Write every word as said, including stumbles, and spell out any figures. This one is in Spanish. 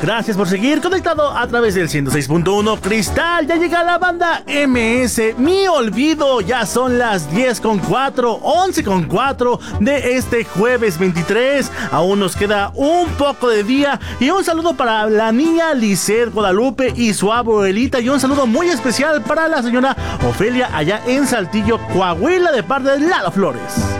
Gracias por seguir conectado a través del ciento seis punto uno Cristal. Ya llega la banda M S, Mi Olvido. Ya son las diez con cuatro, once con cuatro de este jueves veintitrés. Aún nos queda un poco de día. Y un saludo para la niña Lisset Guadalupe y su abuelita. Y un saludo muy especial para la señora Ofelia allá en Saltillo, Coahuila, de parte de Lalo Flores.